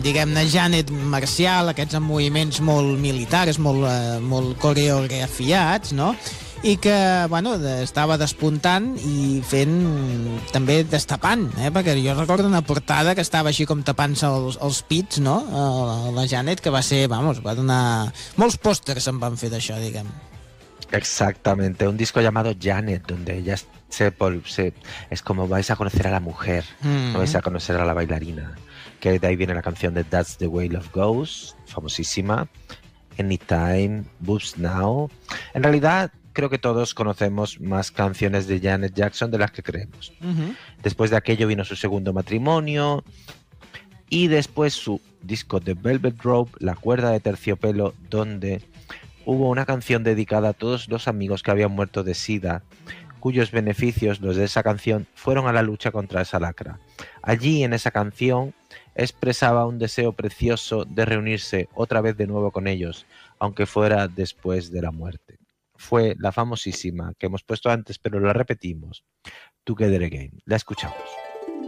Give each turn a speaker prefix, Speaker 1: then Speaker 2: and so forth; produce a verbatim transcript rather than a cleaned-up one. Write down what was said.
Speaker 1: diguem-ne, Janet marcial, aquests amb moviments molt militars, molt, eh, molt coreografiats, no? I que, bueno, estava despuntant i fent, també destapant, eh? Perquè jo recordo una portada que estava així com tapant-se els, els pits, no? Uh, la Janet, que va ser, vamos, va donar... Molts pòsters se'n van fer d'això, diguem.
Speaker 2: Exactamente, un disco llamado Janet, donde ella se, se es como vais a conocer a la mujer, mm-hmm. no vais a conocer a la bailarina, que de ahí viene la canción de That's the Way Love Goes, famosísima, Anytime, Boobs Now. En realidad, creo que todos conocemos más canciones de Janet Jackson de las que creemos. Uh-huh. Después de aquello vino su segundo matrimonio y después su disco The Velvet Rope, La cuerda de terciopelo, donde hubo una canción dedicada a todos los amigos que habían muerto de SIDA, cuyos beneficios, los de esa canción, fueron a la lucha contra esa lacra. Allí, en esa canción, expresaba un deseo precioso de reunirse otra vez de nuevo con ellos, aunque fuera después de la muerte. Fue la famosísima que hemos puesto antes, pero la repetimos, Together Again. La escuchamos.